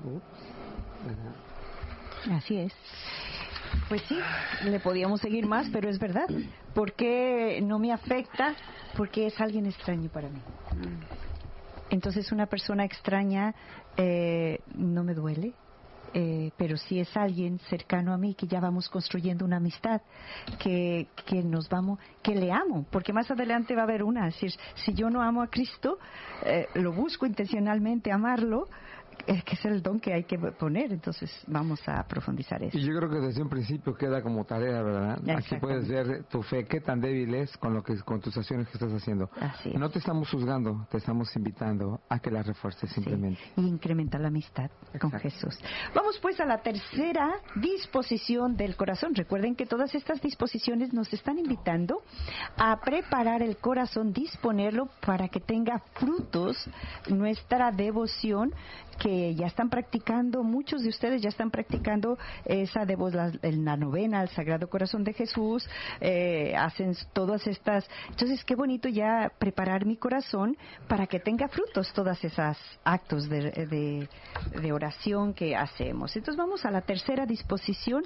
Así es. Pues sí, le podíamos seguir más, pero es verdad. ¿Por qué no me afecta? Porque es alguien extraño para mí. Entonces una persona extraña no me duele, pero si es alguien cercano a mí, que ya vamos construyendo una amistad, que nos vamos, que le amo, porque más adelante va a haber una. Es decir, si yo no amo a Cristo, lo busco intencionalmente amarlo, que es el don que hay que poner. Entonces vamos a profundizar eso. Y yo creo que desde un principio queda como tarea, ¿verdad? Aquí puedes ver tu fe, qué tan débil es con tus acciones que estás haciendo. Así es. No te estamos juzgando, te estamos invitando a que la refuerces simplemente. Sí, y incrementa la amistad con Jesús. Vamos pues a la tercera disposición del corazón. Recuerden que todas estas disposiciones nos están invitando a preparar el corazón, disponerlo para que tenga frutos nuestra devoción, que ya están practicando, muchos de ustedes ya están practicando esa devoción, la novena al Sagrado Corazón de Jesús, hacen todas estas. Entonces, qué bonito ya preparar mi corazón para que tenga frutos todas esas actos de oración que hacemos. Entonces, vamos a la tercera disposición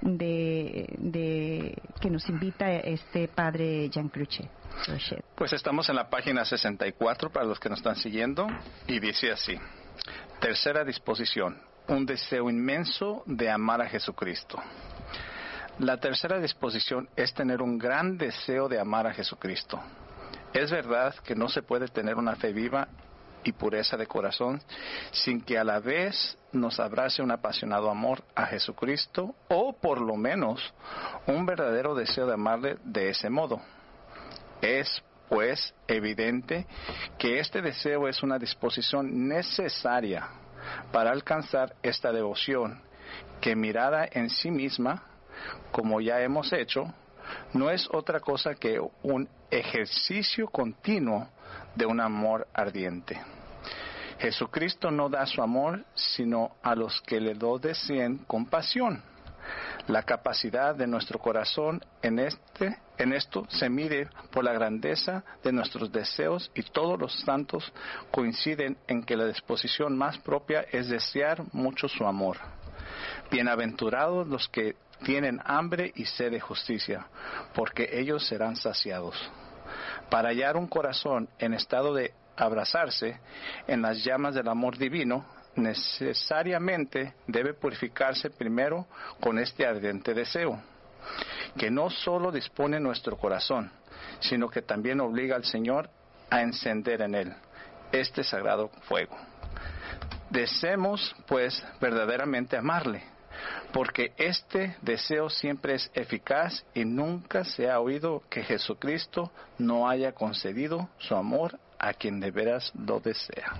de que nos invita este padre Jean Cruchet. Pues estamos en la página 64 para los que nos están siguiendo, y dice así: tercera disposición, un deseo inmenso de amar a Jesucristo. La tercera disposición es tener un gran deseo de amar a Jesucristo. Es verdad que no se puede tener una fe viva y pureza de corazón sin que a la vez nos abrace un apasionado amor a Jesucristo, o por lo menos un verdadero deseo de amarle de ese modo. Es pues evidente que este deseo es una disposición necesaria para alcanzar esta devoción, que mirada en sí misma, como ya hemos hecho, no es otra cosa que un ejercicio continuo de un amor ardiente. Jesucristo no da su amor sino a los que le lo desean con pasión. La capacidad de nuestro corazón en esto se mide por la grandeza de nuestros deseos, y todos los santos coinciden en que la disposición más propia es desear mucho su amor. Bienaventurados los que tienen hambre y sed de justicia, porque ellos serán saciados. Para hallar un corazón en estado de abrazarse en las llamas del amor divino, necesariamente debe purificarse primero con este ardiente deseo, que no solo dispone nuestro corazón, sino que también obliga al Señor a encender en él este sagrado fuego. Deseemos, pues, verdaderamente amarle, porque este deseo siempre es eficaz, y nunca se ha oído que Jesucristo no haya concedido su amor a quien de veras lo desea.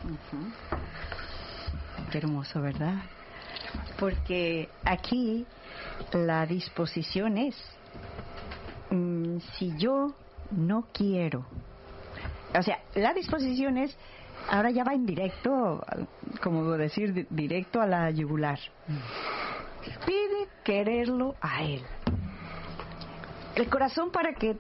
Qué hermoso, ¿verdad? Porque aquí la disposición es, si yo no quiero, o sea, la disposición es, ahora ya va en directo, como decir, directo a la yugular. Pide quererlo a Él. El corazón, para que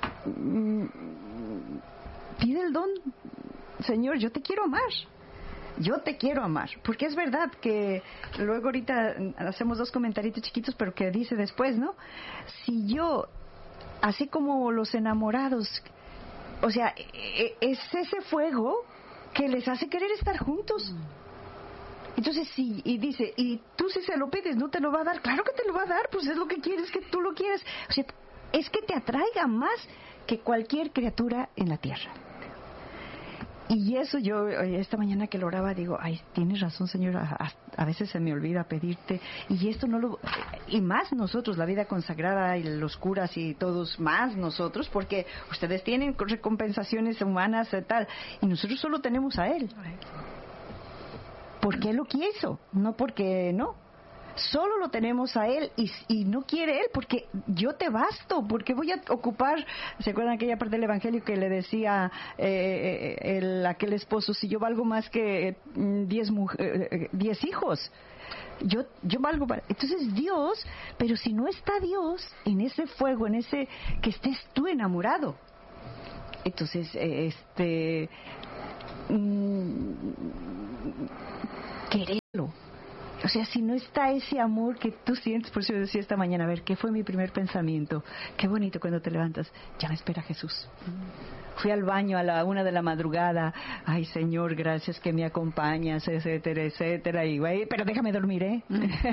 pide el don: Señor, yo te quiero amar. Yo te quiero amar, porque es verdad que luego ahorita hacemos dos comentaritos chiquitos, pero que dice después, ¿no? Si yo, así como los enamorados, o sea, es ese fuego que les hace querer estar juntos. Entonces sí, y dice, y tú si se lo pides, ¿no te lo va a dar? Claro que te lo va a dar, pues es lo que quieres, que tú lo quieres. O sea, es que te atraiga más que cualquier criatura en la tierra. Y eso yo, esta mañana que lo oraba, digo, ay, tienes razón, Señor, a veces se me olvida pedirte, y esto no lo... Y más nosotros, la vida consagrada y los curas y todos, más nosotros, porque ustedes tienen recompensaciones humanas y tal, y nosotros solo tenemos a Él. Porque Él lo quiso, no porque no. Solo lo tenemos a Él, y no quiere Él, porque yo te basto, porque voy a ocupar. ¿Se acuerdan aquella parte del Evangelio que le decía aquel esposo: si yo valgo más que 10 hijos, yo valgo para... Entonces Dios, pero si no está Dios en ese fuego, en ese que estés tú enamorado, entonces querer O sea, si no está ese amor que tú sientes, por eso yo decía esta mañana, a ver, ¿qué fue mi primer pensamiento? Qué bonito cuando te levantas, ya me espera Jesús. Fui al baño a la 1 de la madrugada, ay Señor, gracias que me acompañas, etcétera, etcétera, y güey, pero déjame dormir, ¿eh?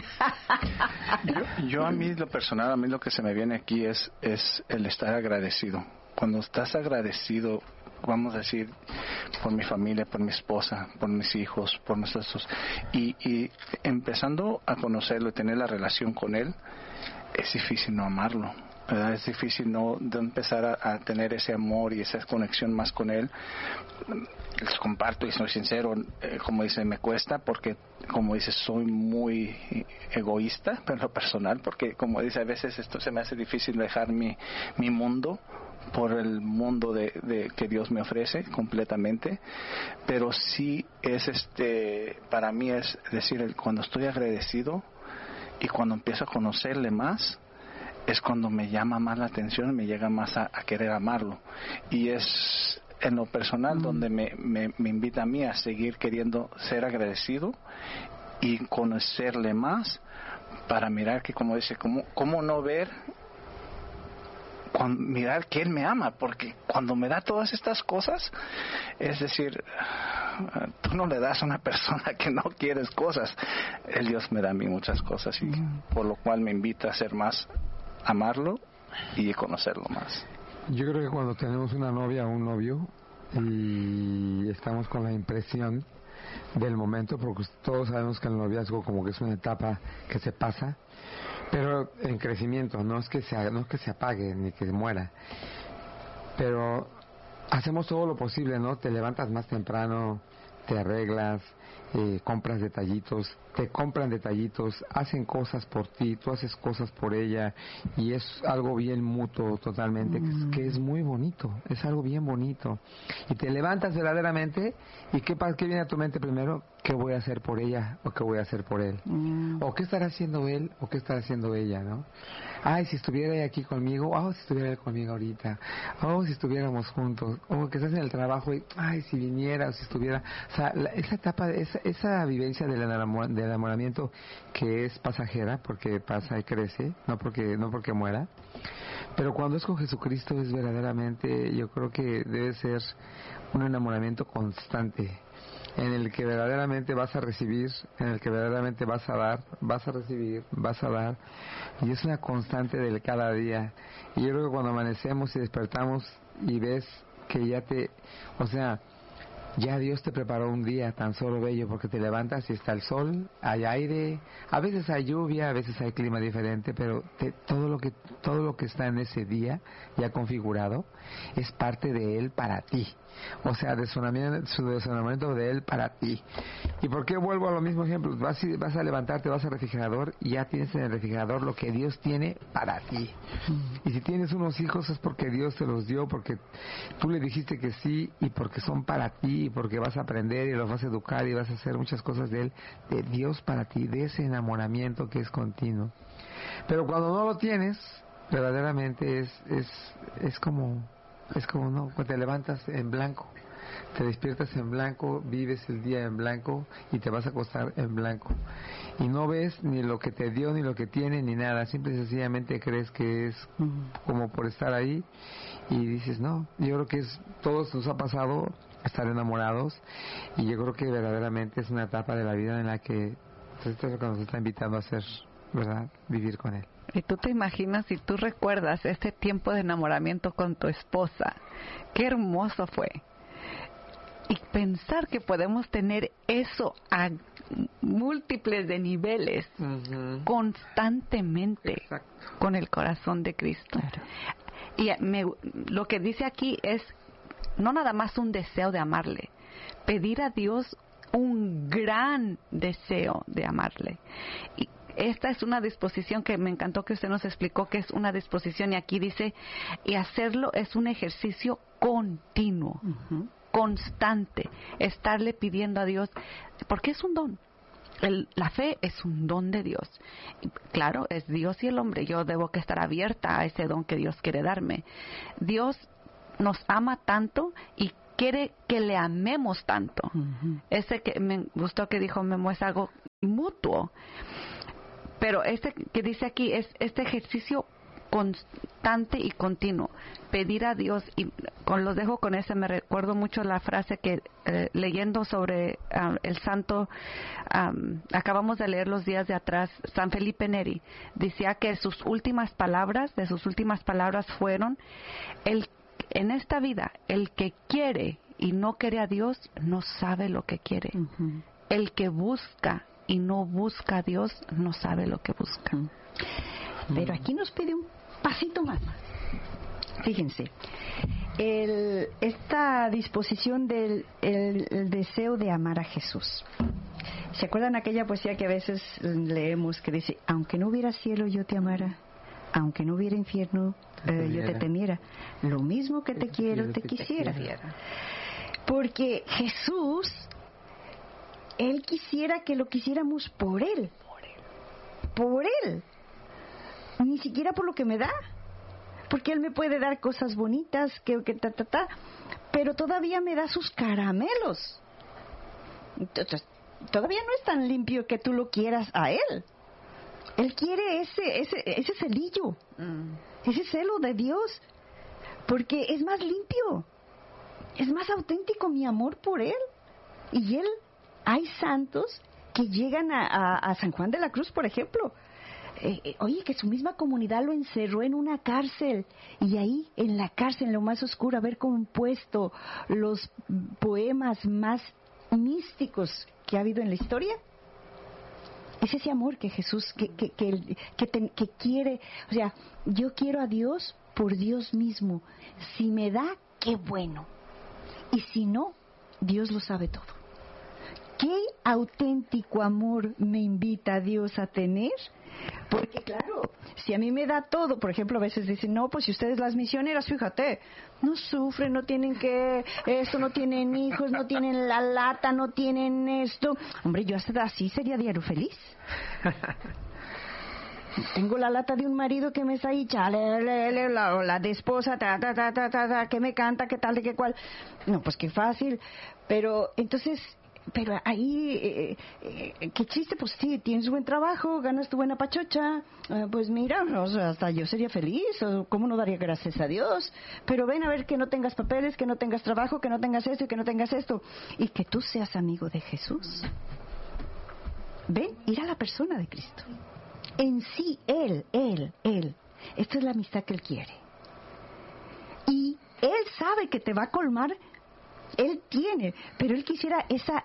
Yo a mí, lo personal, a mí lo que se me viene aquí es el estar agradecido. Cuando estás agradecido, vamos a decir, por mi familia, por mi esposa, por mis hijos, por nuestros, y empezando a conocerlo y tener la relación con él, es difícil no amarlo, ¿verdad? Es difícil no de empezar a tener ese amor y esa conexión más con él. Les comparto y soy sincero, como dice, me cuesta porque, como dice, soy muy egoísta en lo personal, porque como dice, a veces esto se me hace difícil dejar mi mundo por el mundo de que Dios me ofrece completamente, pero sí es para mí es decir, cuando estoy agradecido y cuando empiezo a conocerle más, es cuando me llama más la atención, me llega más a querer amarlo, y es en lo personal donde me invita a mí a seguir queriendo ser agradecido y conocerle más, para mirar que, como dice, cómo no ver, mirar que Él me ama, porque cuando me da todas estas cosas, es decir, tú no le das a una persona que no quieres cosas, el Dios me da a mí muchas cosas, y por lo cual me invita a ser más, amarlo y conocerlo más. Yo creo que cuando tenemos una novia o un novio y estamos con la impresión del momento, porque todos sabemos que el noviazgo como que es una etapa que se pasa, pero en crecimiento, no es que se apague ni que se muera, pero hacemos todo lo posible, ¿no? Te levantas más temprano, te arreglas, compras detallitos, te compran detallitos, hacen cosas por ti, tú haces cosas por ella, y es algo bien mutuo totalmente, que es muy bonito, es algo bien bonito, y te levantas verdaderamente, y ¿qué viene a tu mente primero? ¿Qué voy a hacer por ella o qué voy a hacer por él? O ¿qué estará haciendo él o qué estará haciendo ella, no? Ay, si estuviera ella aquí conmigo, si estuviera él conmigo ahorita, si estuviéramos juntos, o que estás en el trabajo y, ay, si viniera, o si estuviera, o sea, esa etapa, esa vivencia del enamoramiento, que es pasajera, porque pasa y crece, no porque muera, pero cuando es con Jesucristo es verdaderamente, yo creo que debe ser un enamoramiento constante, en el que verdaderamente vas a recibir, en el que verdaderamente vas a dar, vas a recibir, vas a dar, y es una constante del cada día. Y yo creo que cuando amanecemos y despertamos y ves que ya Dios te preparó un día tan solo bello, porque te levantas y está el sol, hay aire, a veces hay lluvia, a veces hay clima diferente, pero todo lo que está en ese día ya configurado es parte de Él para ti. O sea, de su enamoramiento de Él para ti. ¿Y por qué vuelvo a lo mismo ejemplo? Vas a levantarte, vas al refrigerador y ya tienes en el refrigerador lo que Dios tiene para ti. Y si tienes unos hijos es porque Dios te los dio, porque tú le dijiste que sí, y porque son para ti, y porque vas a aprender y los vas a educar y vas a hacer muchas cosas de Él, de Dios para ti, de ese enamoramiento que es continuo. Pero cuando no lo tienes, verdaderamente es como no, cuando te levantas en blanco, te despiertas en blanco, vives el día en blanco y te vas a acostar en blanco, y no ves ni lo que te dio, ni lo que tiene, ni nada, simple y sencillamente crees que es como por estar ahí, y dices, no, yo creo que todos nos ha pasado estar enamorados, y yo creo que verdaderamente es una etapa de la vida en la que esto es lo que nos está invitando a hacer, ¿verdad? Vivir con Él. Y tú te imaginas, si tú recuerdas este tiempo de enamoramiento con tu esposa, qué hermoso fue. Y pensar que podemos tener eso a múltiples de niveles, constantemente. Exacto. Con el corazón de Cristo. Claro. Y lo que dice aquí es no nada más un deseo de amarle, pedir a Dios un gran deseo de amarle. Y esta es una disposición que me encantó que usted nos explicó, que es una disposición, y aquí dice, y hacerlo es un ejercicio continuo, constante, estarle pidiendo a Dios, porque es un don. La fe es un don de Dios. Y claro, es Dios y el hombre. Yo debo que estar abierta a ese don que Dios quiere darme. Dios nos ama tanto y quiere que le amemos tanto. Ese que me gustó que dijo Memo es algo mutuo. Pero este que dice aquí es este ejercicio constante y continuo, pedir a Dios, y los dejo con ese. Me recuerdo mucho la frase que leyendo sobre el santo, acabamos de leer los días de atrás, San Felipe Neri decía que de sus últimas palabras fueron: en esta vida el que quiere y no quiere a Dios no sabe lo que quiere. Uh-huh. El que busca y no busca a Dios no sabe lo que busca. Uh-huh. Pero aquí nos pide un pasito más. Fíjense, esta disposición del el deseo de amar a Jesús. ¿Se acuerdan aquella poesía que a veces leemos que dice: aunque no hubiera cielo yo te amara, aunque no hubiera infierno yo te temiera, lo mismo que te quiero te quisiera? Porque Jesús, Él quisiera que lo quisiéramos por Él. Ni siquiera por lo que me da, porque Él me puede dar cosas bonitas, pero todavía me da sus caramelos. Entonces, todavía no es tan limpio que tú lo quieras a Él. Él quiere ese celillo, ese celo de Dios, porque es más limpio, es más auténtico mi amor por Él. Y Él, hay santos que llegan a San Juan de la Cruz, por ejemplo. Oye, que su misma comunidad lo encerró en una cárcel, y ahí en la cárcel, en lo más oscuro, haber compuesto los poemas más místicos que ha habido en la historia. Es ese amor que Jesús que quiere. O sea, yo quiero a Dios por Dios mismo. Si me da, qué bueno, y si no, Dios lo sabe todo. ¿Qué auténtico amor me invita Dios a tener? Porque claro, si a mí me da todo, por ejemplo, a veces dicen: no, pues si ustedes las misioneras, fíjate, no sufren, no tienen no tienen hijos, no tienen la lata, no tienen esto. Hombre, yo hasta así sería diario feliz. Tengo la lata de un marido que me está ahí, la de esposa, que me canta, que tal y que cual. No, pues qué fácil. Pero entonces, ahí, qué chiste, pues sí, tienes buen trabajo, ganas tu buena pachocha, pues mira, o sea, hasta yo sería feliz, o cómo no daría gracias a Dios. Pero ven a ver que no tengas papeles, que no tengas trabajo, que no tengas esto y que no tengas esto, y que tú seas amigo de Jesús. Ven, ir a la persona de Cristo. En sí, Él. Esta es la amistad que Él quiere. Y Él sabe que te va a colmar. Él tiene, pero Él quisiera esa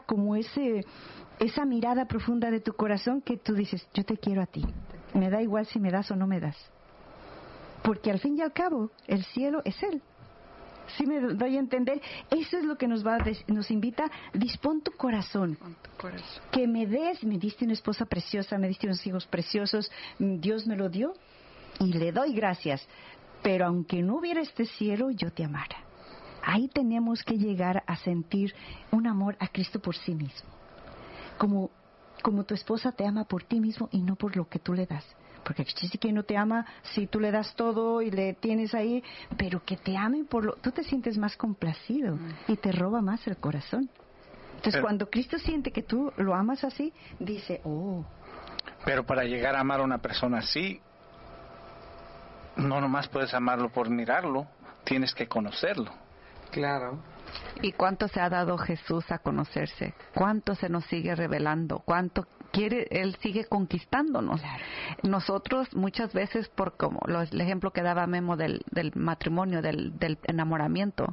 mirada profunda de tu corazón, que tú dices: yo te quiero a ti, me da igual si me das o no me das, porque al fin y al cabo el cielo es Él. ¿Sí me doy a entender? Eso es lo que nos invita. Dispón tu corazón. Que me diste una esposa preciosa, me diste unos hijos preciosos, Dios me lo dio y le doy gracias, pero aunque no hubiera este cielo, yo te amara. Ahí tenemos que llegar a sentir un amor a Cristo por sí mismo. Como tu esposa te ama por ti mismo y no por lo que tú le das. Porque existe quien no te ama si tú le das todo y le tienes ahí, pero que te amen tú te sientes más complacido y te roba más el corazón. Entonces, cuando Cristo siente que tú lo amas así, dice: oh. Pero para llegar a amar a una persona así, no nomás puedes amarlo por mirarlo, tienes que conocerlo. Claro. ¿Y cuánto se ha dado Jesús a conocerse? ¿Cuánto se nos sigue revelando? ¿Cuánto quiere? Él sigue conquistándonos. Claro. Nosotros muchas veces, como el ejemplo que daba Memo del matrimonio, del enamoramiento,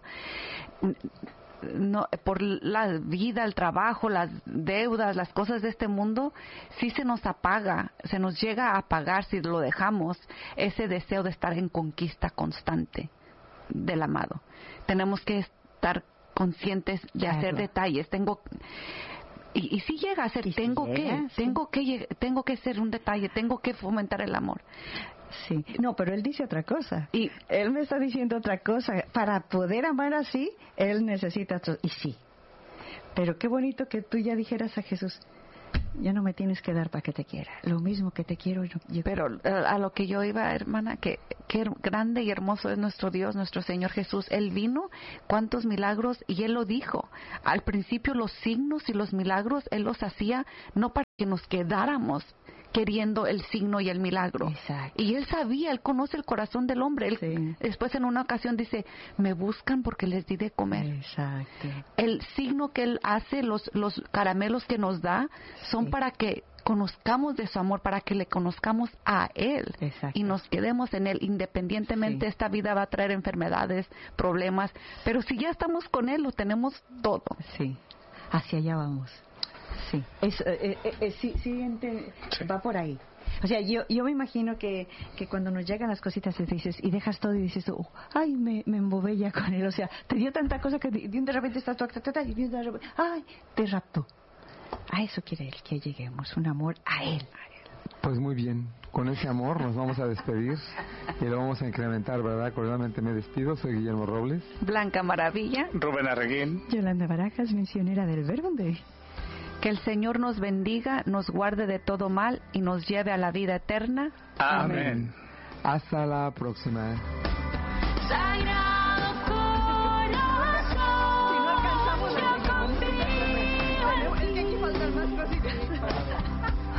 no, por la vida, el trabajo, las deudas, las cosas de este mundo, sí se nos apaga, se nos llega a apagar si lo dejamos, ese deseo de estar en conquista constante del amado. Tenemos que estar conscientes de hacer detalles. Y si llega a ser, tengo que ser un detalle, tengo que fomentar el amor. Sí, no, pero Él dice otra cosa. Y Él me está diciendo otra cosa. Para poder amar así, Él necesita otro. Y sí, pero qué bonito que tú ya dijeras a Jesús: ya no me tienes que dar para que te quiera. Lo mismo que te quiero yo. Pero a lo que yo iba, hermana, que grande y hermoso es nuestro Dios, nuestro Señor Jesús. Él vino, cuántos milagros, y Él lo dijo. Al principio los signos y los milagros Él los hacía no para que nos quedáramos queriendo el signo y el milagro. Exacto. Y él sabía, él conoce el corazón del hombre. Él, Sí. Después en una ocasión dice, me buscan porque les di de comer. Exacto. El signo que él hace, los caramelos que nos da, son Sí. para que conozcamos de su amor, para que le conozcamos a él. Exacto. Y nos quedemos en él. Independientemente, Sí. esta vida va a traer enfermedades, problemas, pero si ya estamos con él, lo tenemos todo. Sí, hacia allá vamos. Sí, siguiente, Sí. va por ahí. O sea, yo me imagino que cuando nos llegan las cositas y dices, y dejas todo y dices, oh, ay, me embobé ya con él. O sea, te dio tanta cosa que de repente estás tú, y de repente, ay, te raptó. A eso quiere él, que lleguemos, un amor a él. Pues muy bien, con ese amor nos vamos a despedir y lo vamos a incrementar, ¿verdad? Cordialmente me despido, soy Guillermo Robles. Blanca Maravilla, Rubén Arreguín. Yolanda Barajas, misionera del Verbo de... que el Señor nos bendiga, nos guarde de todo mal y nos lleve a la vida eterna. Amén. Hasta la próxima. Zion.